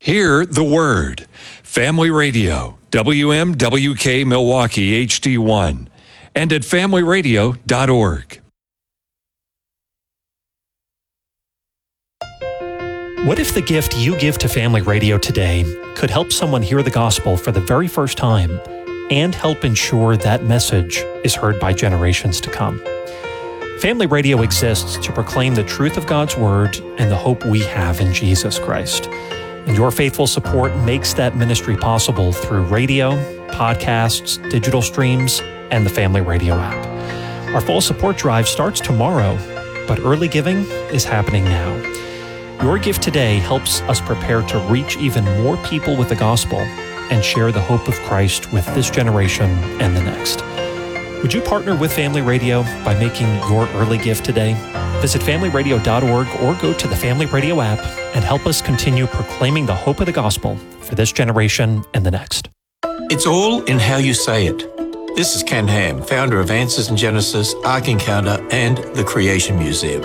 Hear the Word. Family Radio, WMWK Milwaukee HD1, and at familyradio.org. What if the gift you give to Family Radio today could help someone hear the gospel for the very first time and help ensure that message is heard by generations to come? Family Radio exists to proclaim the truth of God's Word and the hope we have in Jesus Christ. And your faithful support makes that ministry possible through radio, podcasts, digital streams, and the Family Radio app. Our fall support drive starts tomorrow, but early giving is happening now. Your gift today helps us prepare to reach even more people with the gospel and share the hope of Christ with this generation and the next. Would you partner with Family Radio by making your early gift today? Visit familyradio.org or go to the Family Radio app and help us continue proclaiming the hope of the gospel for this generation and the next. It's all in how you say it. This is Ken Ham, founder of Answers in Genesis, Ark Encounter, and the Creation Museum.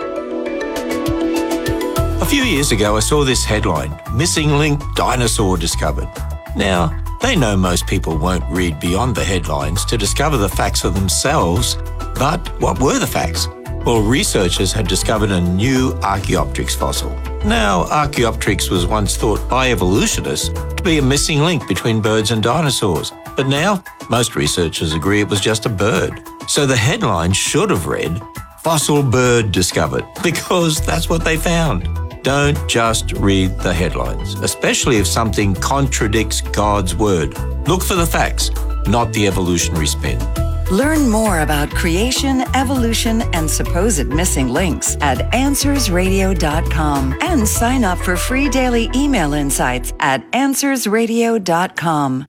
A few years ago, I saw this headline, Missing Link Dinosaur Discovered. Now, they know most people won't read beyond the headlines to discover the facts for themselves, but what were the facts? Well, researchers had discovered a new Archaeopteryx fossil. Now, Archaeopteryx was once thought by evolutionists to be a missing link between birds and dinosaurs, but now most researchers agree it was just a bird. So the headline should have read, Fossil Bird Discovered, because that's what they found. Don't just read the headlines, especially if something contradicts God's word. Look for the facts, not the evolutionary spin. Learn more about creation, evolution, and supposed missing links at AnswersRadio.com and sign up for free daily email insights at AnswersRadio.com.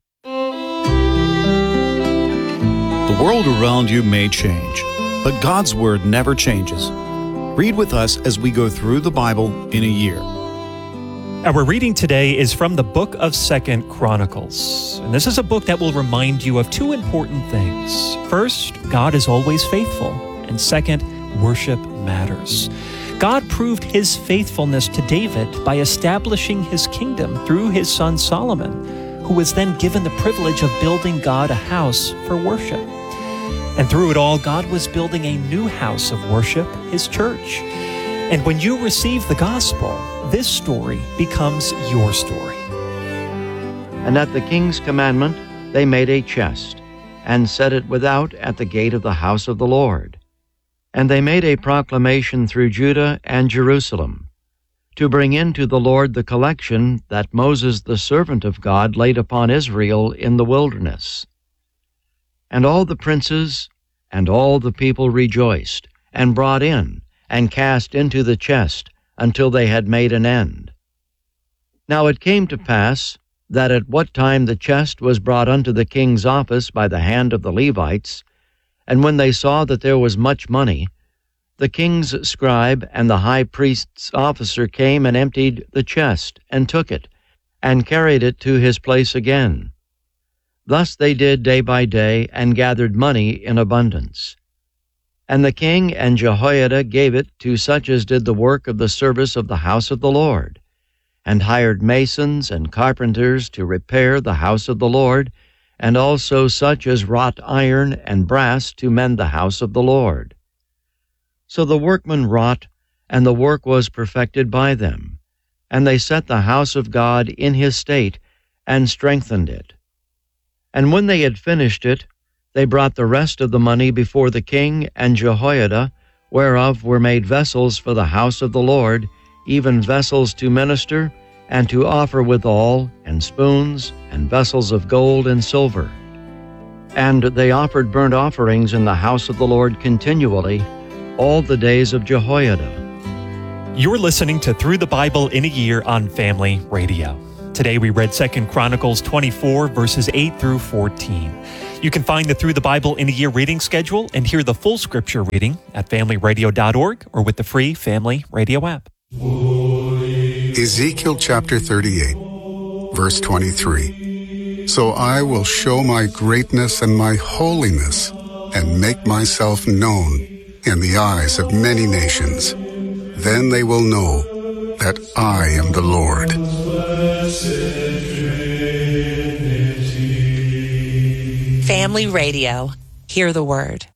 The world around you may change, but God's Word never changes. Read with us as we go through the Bible in a year. Our reading today is from the book of 2 Chronicles. And this is a book that will remind you of two important things. First, God is always faithful. And second, worship matters. God proved his faithfulness to David by establishing his kingdom through his son Solomon, who was then given the privilege of building God a house for worship. And through it all, God was building a new house of worship, his church. And when you receive the gospel, this story becomes your story. And at the king's commandment, they made a chest, and set it without at the gate of the house of the Lord. And they made a proclamation through Judah and Jerusalem, to bring in to the Lord the collection that Moses the servant of God laid upon Israel in the wilderness. And all the princes and all the people rejoiced, and brought in, and cast into the chest, until they had made an end. Now it came to pass, that at what time the chest was brought unto the king's office by the hand of the Levites, and when they saw that there was much money, the king's scribe and the high priest's officer came and emptied the chest, and took it, and carried it to his place again. Thus they did day by day, and gathered money in abundance. And the king and Jehoiada gave it to such as did the work of the service of the house of the Lord, and hired masons and carpenters to repair the house of the Lord, and also such as wrought iron and brass to mend the house of the Lord. So the workmen wrought, and the work was perfected by them, and they set the house of God in his state, and strengthened it. And when they had finished it, they brought the rest of the money before the king and Jehoiada, whereof were made vessels for the house of the Lord, even vessels to minister, and to offer withal, and spoons, and vessels of gold and silver. And they offered burnt offerings in the house of the Lord continually, all the days of Jehoiada. You're listening to Through the Bible in a Year on Family Radio. Today we read 2 Chronicles 24, verses 8 through 14. You can find the Through the Bible in a Year reading schedule and hear the full scripture reading at familyradio.org or with the free Family Radio app. Ezekiel chapter 38, verse 23. So I will show my greatness and my holiness and make myself known in the eyes of many nations. Then they will know that I am the Lord. Family Radio. Hear the word.